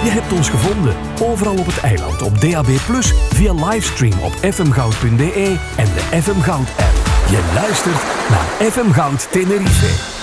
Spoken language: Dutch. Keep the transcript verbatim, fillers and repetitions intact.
Je hebt ons gevonden, overal op het eiland, op D A B plus, via livestream op f m goud punt b e en de F M Goud app. Je luistert naar F M Goud Tenerife.